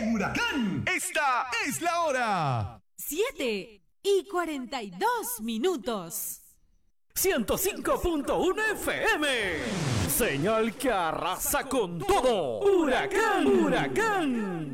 en Huracán. Esta es la hora. 7:42. 105.1 FM. Señal que arrasa con todo. Huracán, huracán.